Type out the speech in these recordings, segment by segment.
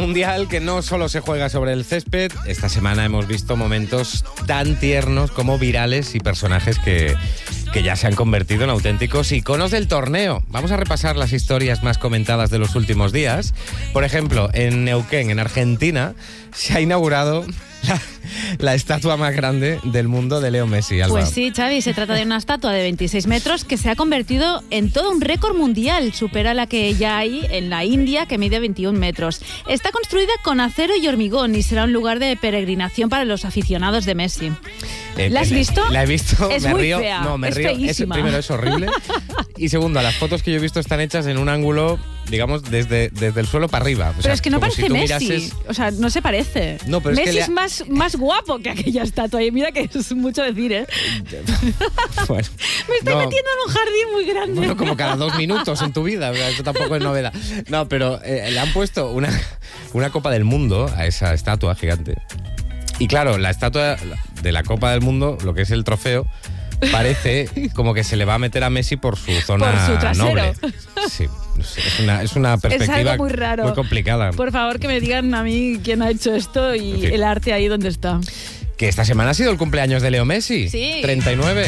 Mundial que no solo se juega sobre el césped. Esta semana hemos visto momentos tan tiernos como virales y personajes que ya se han convertido en auténticos iconos del torneo. Vamos a repasar las historias más comentadas de los últimos días. Por ejemplo, en Neuquén, en Argentina, se ha inaugurado la estatua más grande del mundo de Leo Messi. Alba. Pues sí, Xavi, se trata de una estatua de 26 metros que se ha convertido en todo un récord mundial. Supera la que ya hay en la India, que mide 21 metros. Está construida con acero y hormigón y será un lugar de peregrinación para los aficionados de Messi. ¿La has visto? La he visto, es me muy río. fea, No, me es río. feísima. Primero, es horrible. Y segundo, las fotos que yo he visto están hechas en un ángulo, digamos, desde el suelo para arriba. O pero sea, es que no como parece si tú Messi. mirases... O sea, no se parece. No, pero Messi es que es más guapo que aquella estatua. Y mira que es mucho decir, ¿eh? Bueno, Me estoy no. metiendo en un jardín muy grande. Bueno, como cada 2 minutos en tu vida, eso tampoco es novedad. No, pero le han puesto una Copa del Mundo a esa estatua gigante. Y claro, la estatua de la Copa del Mundo, lo que es el trofeo, parece como que se le va a meter a Messi por su zona Por su trasero. noble. Sí, es una perspectiva es algo muy raro. muy complicada. Por favor, que me digan a mí quién ha hecho esto y En fin. el arte ahí donde está. Que esta semana ha sido el cumpleaños de Leo Messi. Sí. 39.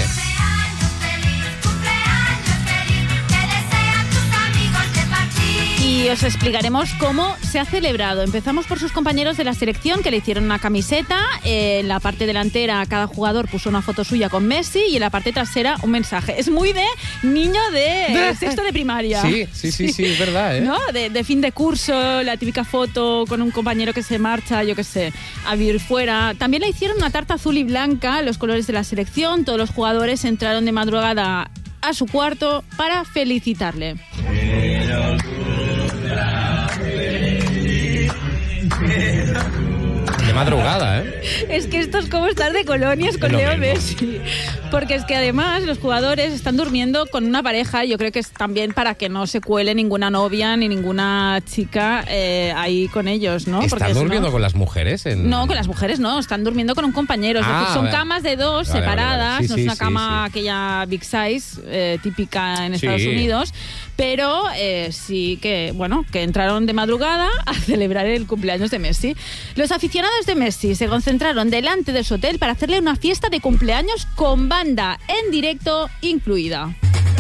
Y os explicaremos cómo se ha celebrado. Empezamos por sus compañeros de la selección, que le hicieron una camiseta. En la parte delantera cada jugador puso una foto suya con Messi y en la parte trasera un mensaje. Es muy de niño de sexto de primaria. Sí, es verdad, ¿eh? ¿No? De fin de curso, la típica foto con un compañero que se marcha, yo qué sé, a vivir fuera. También le hicieron una tarta azul y blanca, los colores de la selección. Todos los jugadores entraron de madrugada a su cuarto para felicitarle. De madrugada, ¿eh? Es que esto es como estar de colonias con Lo Leo mismo. Messi. Porque es que además los jugadores están durmiendo con una pareja. Yo creo que es también para que no se cuele ninguna novia ni ninguna chica ahí con ellos, ¿no? Porque ¿Están si durmiendo no... con las mujeres? No, con las mujeres no, están durmiendo con un compañero. Es decir, son vale. camas de dos Vale, separadas, vale. Sí, no sí, es una sí, cama sí. aquella big size típica en Sí. Estados Unidos, pero sí que, bueno, que entraron de madrugada a celebrar el cumpleaños de Messi. Los aficionados de Messi se concentraron delante de su hotel para hacerle una fiesta de cumpleaños con banda en directo incluida.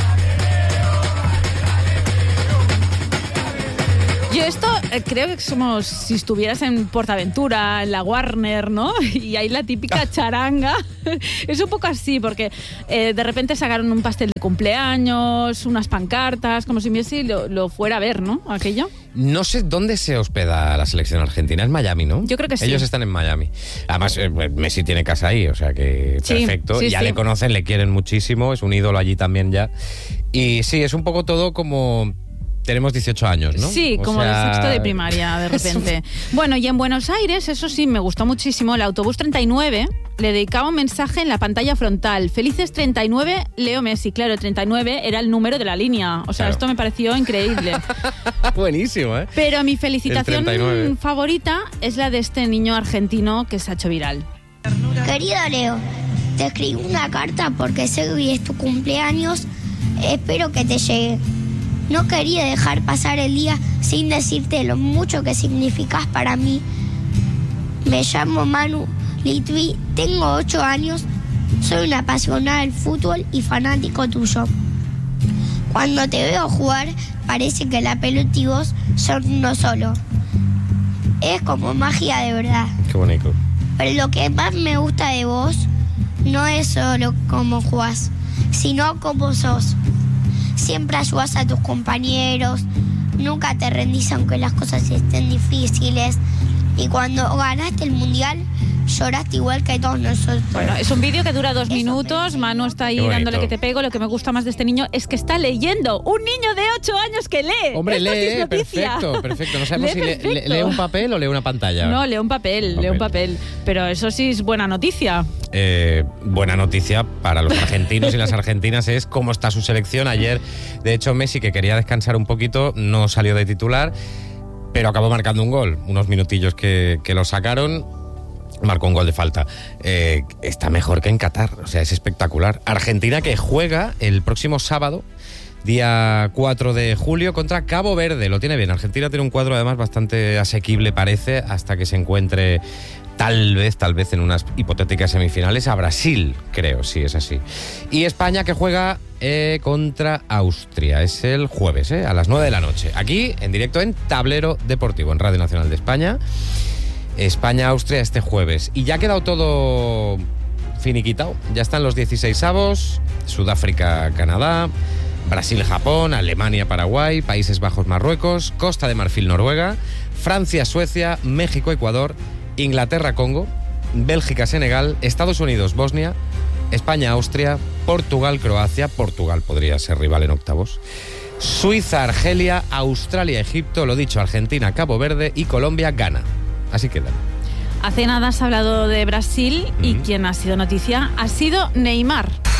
Yo esto creo que somos, si estuvieras en PortAventura, en la Warner, ¿no? Y hay la típica charanga. Es un poco así, porque de repente sacaron un pastel de cumpleaños, unas pancartas, como si Messi lo fuera a ver, ¿no? Aquello. No sé dónde se hospeda la selección argentina. Es Miami, ¿no? Yo creo que sí. Ellos están en Miami. Además, Messi tiene casa ahí, o sea que Sí, perfecto. sí, Ya sí. le conocen, le quieren muchísimo. Es un ídolo allí también ya. Y sí, es un poco todo como... Tenemos 18 años, ¿no? Sí, O como sea, de sexto de primaria, de repente. Bueno, y en Buenos Aires, eso sí, me gustó muchísimo, el autobús 39 le dedicaba un mensaje en la pantalla frontal. Felices 39, Leo Messi. Claro, 39 era el número de la línea. O sea, Claro. esto me pareció increíble. Buenísimo, ¿eh? Pero mi El felicitación 39. favorita es la de este niño argentino que se ha hecho viral. Querido Leo, te escribí una carta porque sé que hoy es tu cumpleaños. Espero que te llegue. No quería dejar pasar el día sin decirte lo mucho que significas para mí. Me llamo Manu Litvi, tengo 8 años, soy una apasionada del fútbol y fanático tuyo. Cuando te veo jugar, parece que la pelota y vos son uno solo. Es como magia de verdad. Qué bonito. Pero lo que más me gusta de vos no es solo cómo jugás, sino cómo sos. Siempre ayudas a tus compañeros, nunca te rendís aunque las cosas estén difíciles. Y cuando ganaste el mundial, lloraste igual que todos nosotros. Bueno, es un vídeo que dura 2 Eso minutos. pensé. Manu está ahí Qué bonito. dándole que te pego. Lo que me gusta más de este niño es que está leyendo. Un niño de 8 años que lee. Hombre, Esto sí es lee, noticia. perfecto. No sabemos Lee si perfecto. lee un papel o lee una pantalla. No, lee un papel. Pero eso sí es buena noticia. Buena noticia para los argentinos y las argentinas es cómo está su selección. Ayer, de hecho, Messi, que quería descansar un poquito, no salió de titular, pero acabó marcando un gol. Unos minutillos que lo sacaron, marcó un gol de falta. Está mejor que en Qatar, o sea, es espectacular. Argentina que juega el próximo sábado Día 4 de julio contra Cabo Verde. Lo tiene bien. Argentina tiene un cuadro además bastante asequible, parece, hasta que se encuentre tal vez en unas hipotéticas semifinales a Brasil, creo, sí, es así. Y España, que juega contra Austria. Es el jueves, a las 9 de la noche. Aquí, en directo en Tablero Deportivo, en Radio Nacional de España. España-Austria este jueves. Y ya ha quedado todo finiquitado. Ya están los 16avos, Sudáfrica-Canadá, Brasil-Japón, Alemania-Paraguay, Países Bajos-Marruecos, Costa de Marfil-Noruega, Francia-Suecia, México-Ecuador, Inglaterra-Congo, Bélgica-Senegal, Estados Unidos-Bosnia, España-Austria, Portugal-Croacia, Portugal podría ser rival en octavos, Suiza-Argelia, Australia-Egipto, lo dicho, Argentina-Cabo Verde y Colombia-Ghana. Así quedan. Hace nada has hablado de Brasil y quien ha sido noticia ha sido Neymar.